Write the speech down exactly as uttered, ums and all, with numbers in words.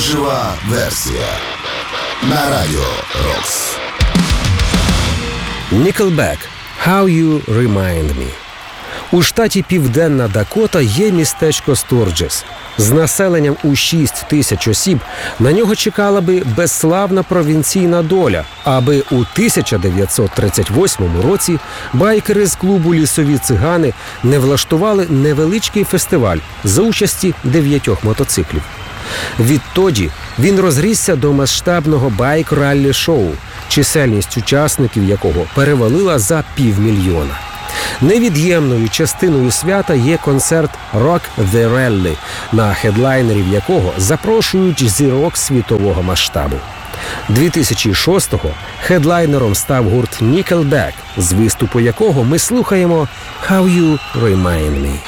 Жива версія на Радіо Рокс. Nickelback «How You Remind Me». У штаті Південна Дакота є містечко Сторджес. З населенням у шість тисяч осіб на нього чекала би безславна провінційна доля, аби у тисяча дев'ятсот тридцять восьмому році байкери з клубу «Лісові цигани» не влаштували невеличкий фестиваль за участі дев'ятьох мотоциклів. Відтоді він розрісся до масштабного байк-раллі-шоу, чисельність учасників якого перевалила за півмільйона. Невід'ємною частиною свята є концерт «Rock the Rally», на хедлайнерів якого запрошують зірок світового масштабу. дві тисячі шостого хедлайнером став гурт Nickelback, з виступу якого ми слухаємо «How You Remind Me».